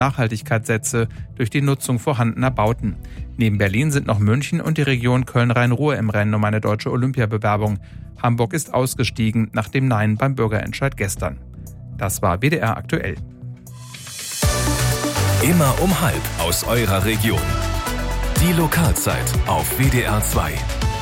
Nachhaltigkeit setze durch die Nutzung vorhandener Bauten. Neben Berlin sind noch München und die Region Köln-Rhein-Ruhr im Rennen um eine deutsche Olympiabewerbung. Hamburg ist ausgestiegen nach dem Nein beim Bürgerentscheid gestern. Das war WDR aktuell. Immer um 12:30 aus eurer Region. Die Lokalzeit auf WDR 2.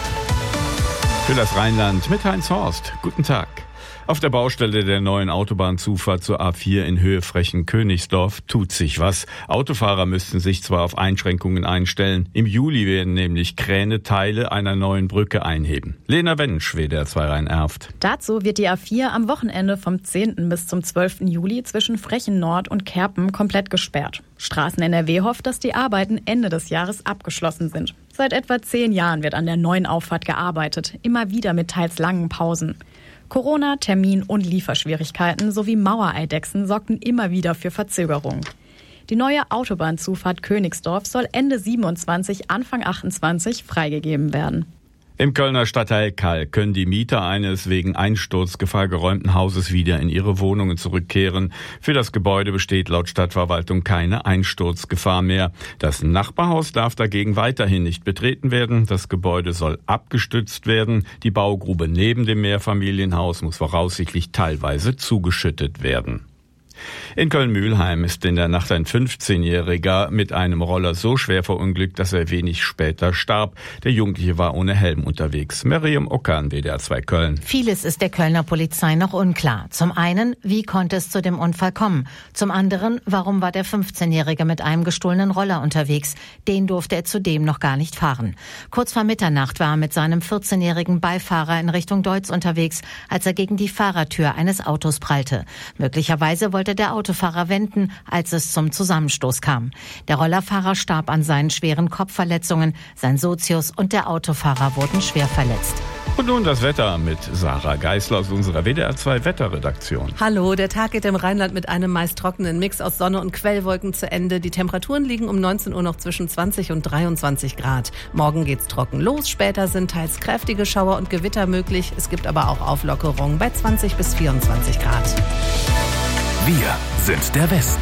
Für das Rheinland mit Heinz Horst. Guten Tag. Auf der Baustelle der neuen Autobahnzufahrt zur A4 in Höhe Frechen-Königsdorf tut sich was. Autofahrer müssten sich zwar auf Einschränkungen einstellen. Im Juli werden nämlich Kräne Teile einer neuen Brücke einheben. Lena Wensch, WDR 2 Rhein-Erft. Dazu wird die A4 am Wochenende vom 10. bis zum 12. Juli zwischen Frechen Nord und Kerpen komplett gesperrt. Straßen NRW hofft, dass die Arbeiten Ende des Jahres abgeschlossen sind. Seit etwa 10 Jahren wird an der neuen Auffahrt gearbeitet, immer wieder mit teils langen Pausen. Corona, Termin- und Lieferschwierigkeiten sowie Mauereidechsen sorgten immer wieder für Verzögerungen. Die neue Autobahnzufahrt Königsdorf soll Ende 27, Anfang 28 freigegeben werden. Im Kölner Stadtteil Kall können die Mieter eines wegen Einsturzgefahr geräumten Hauses wieder in ihre Wohnungen zurückkehren. Für das Gebäude besteht laut Stadtverwaltung keine Einsturzgefahr mehr. Das Nachbarhaus darf dagegen weiterhin nicht betreten werden. Das Gebäude soll abgestützt werden. Die Baugrube neben dem Mehrfamilienhaus muss voraussichtlich teilweise zugeschüttet werden. In Köln-Mülheim ist in der Nacht ein 15-Jähriger mit einem Roller so schwer verunglückt, dass er wenig später starb. Der Jugendliche war ohne Helm unterwegs. Miriam Ockern, WDR 2 Köln. Vieles ist der Kölner Polizei noch unklar. Zum einen, wie konnte es zu dem Unfall kommen? Zum anderen, warum war der 15-Jährige mit einem gestohlenen Roller unterwegs? Den durfte er zudem noch gar nicht fahren. Kurz vor Mitternacht war er mit seinem 14-jährigen Beifahrer in Richtung Deutz unterwegs, als er gegen die Fahrertür eines Autos prallte. Möglicherweise wollte der Autofahrer wenden, als es zum Zusammenstoß kam. Der Rollerfahrer starb an seinen schweren Kopfverletzungen, sein Sozius und der Autofahrer wurden schwer verletzt. Und nun das Wetter mit Sarah Geisler aus unserer WDR 2 Wetterredaktion. Hallo, der Tag geht im Rheinland mit einem meist trockenen Mix aus Sonne und Quellwolken zu Ende. Die Temperaturen liegen um 19 Uhr noch zwischen 20 und 23 Grad. Morgen geht's trocken los, später sind teils kräftige Schauer und Gewitter möglich. Es gibt aber auch Auflockerungen bei 20 bis 24 Grad. Wir sind der Westen.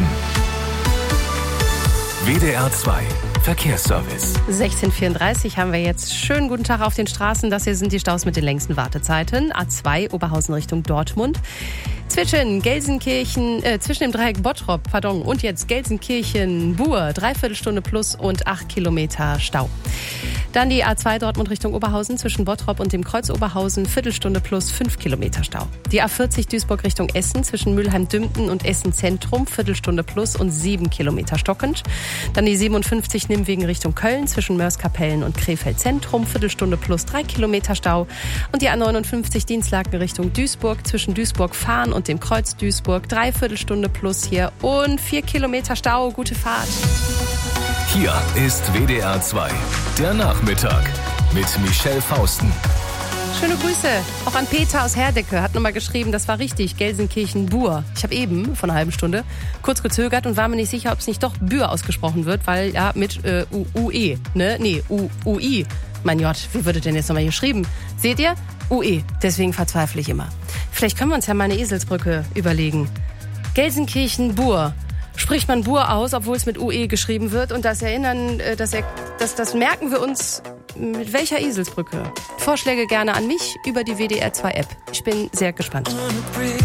WDR 2 Verkehrsservice. 16:34 haben wir jetzt. Schönen guten Tag auf den Straßen. Das hier sind die Staus mit den längsten Wartezeiten. A2 Oberhausen Richtung Dortmund. Zwischen dem Dreieck Bottrop, und jetzt Gelsenkirchen-Buhr, 3/4 Stunde plus und 8 Kilometer Stau. Dann die A2 Dortmund Richtung Oberhausen zwischen Bottrop und dem Kreuz Oberhausen, Viertelstunde plus 5 Kilometer Stau. Die A40 Duisburg Richtung Essen zwischen Mülheim-Dümpten und Essen Zentrum, Viertelstunde plus und 7 Kilometer stockend. Dann die 57 Nimwegen Richtung Köln zwischen Mörs-Kapellen und Krefeld Zentrum, Viertelstunde plus 3 Kilometer Stau. Und die A59 Dienstlaken Richtung Duisburg zwischen Duisburg-Fahn und dem Kreuz Duisburg, 3/4 Stunde plus hier und 4 Kilometer Stau. Gute Fahrt. Hier ist WDR 2, der Nachmittag mit Michelle Fausten. Schöne Grüße. Auch an Peter aus Herdecke hat nochmal geschrieben, das war richtig, Gelsenkirchen-Buhr. Ich habe eben, vor einer halben Stunde, kurz gezögert und war mir nicht sicher, ob es nicht doch Buhr ausgesprochen wird, weil ja mit UE, ne? Nee, UI. Mein Gott, wie würde denn jetzt nochmal geschrieben? Seht ihr? UE. Deswegen verzweifle ich immer. Vielleicht können wir uns ja mal eine Eselsbrücke überlegen. Gelsenkirchen-Buhr. Spricht man Buhr aus, obwohl es mit UE geschrieben wird. Und das merken wir uns mit welcher Eselsbrücke. Vorschläge gerne an mich über die WDR 2 App. Ich bin sehr gespannt.